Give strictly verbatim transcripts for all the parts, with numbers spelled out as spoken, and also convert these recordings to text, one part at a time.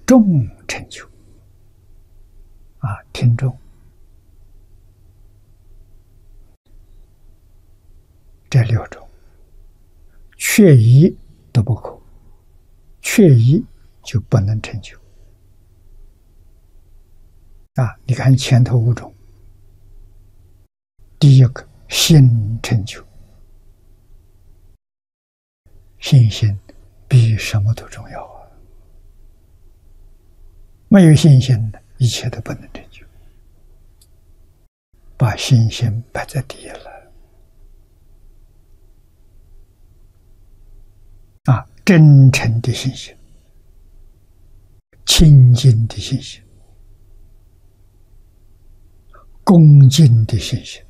众成就啊，听众这六种，缺一都不可，缺一就不能成就啊。你看前头五种，第一个心成就，信心比什么都重要啊！没有信心的，一切都不能成就。把信心摆在第一了啊！真诚的信心，清净的信心，恭敬的信心，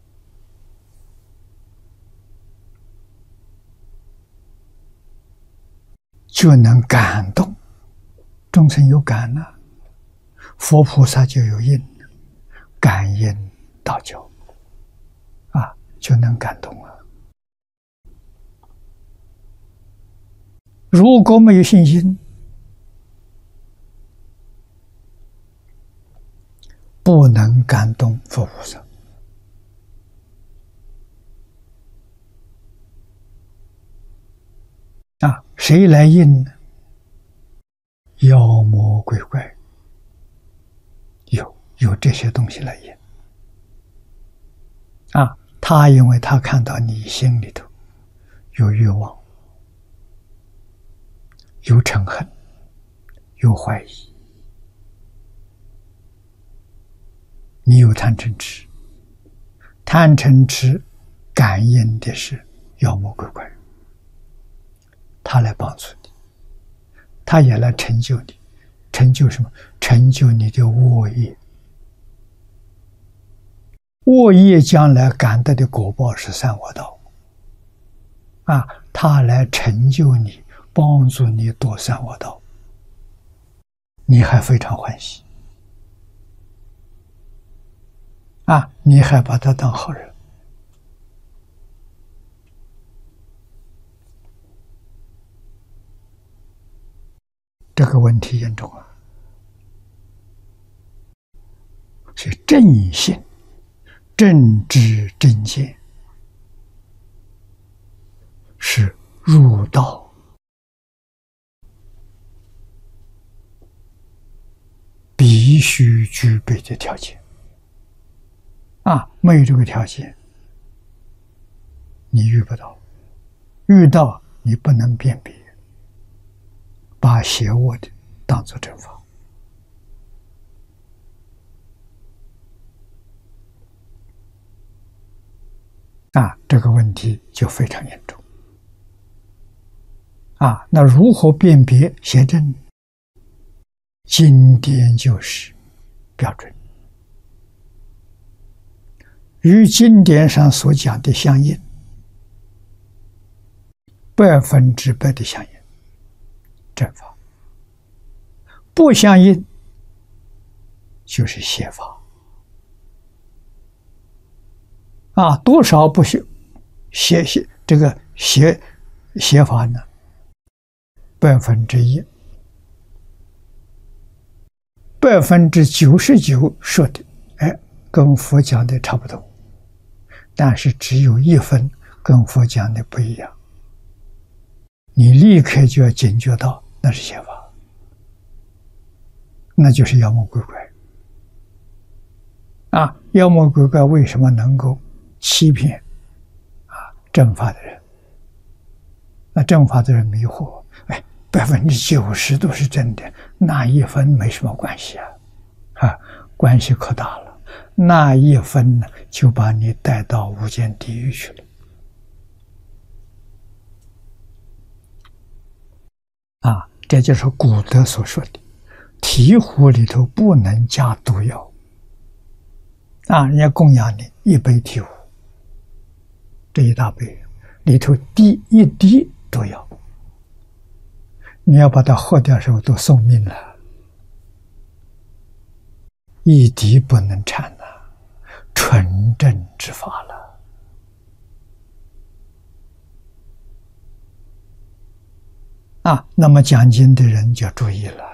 就能感动众生。有感了、啊，佛菩萨就有应，感应道交啊，就能感动了。如果没有信心，不能感动佛菩萨。啊，谁来应呢？妖魔鬼怪有有这些东西来应啊。他因为他看到你心里头有欲望，有嗔恨，有怀疑，你有贪嗔痴，贪嗔痴感应的是妖魔鬼怪，他来帮助你，他也来成就你。成就什么？成就你的恶业。恶业将来感得的果报是三恶道啊，他来成就你，帮助你堕三恶道，你还非常欢喜啊，你还把他当好人。这个问题严重啊！所以正信、正知、正见是入道必须具备的条件啊！没有这个条件，你遇不到，遇到你不能辨别，把邪恶的当作正法啊，这个问题就非常严重啊。那如何辨别邪正？经典就是标准，与经典上所讲的相应，百分之百的相应，正法；不相应就是邪法啊。多少不邪邪邪这个邪邪法呢？百分之一，百分之九十九说的，哎，跟佛讲的差不多，但是只有一分跟佛讲的不一样，你立刻就要警觉到那是邪法，那就是妖魔鬼怪啊！妖魔鬼怪为什么能够欺骗啊正法的人？那正法的人迷惑，哎，百分之九十都是真的，那一分没什么关系啊，啊，关系可大了。那一分呢，就把你带到无间地狱去了。啊，这就是古德所说的，醍醐里头不能加毒药。啊，人家供养你一杯醍醐，这一大杯里头滴一滴毒药，你要把它喝掉的时候都送命了，一滴不能产了，纯正之法了。啊，那么讲经的人就注意了。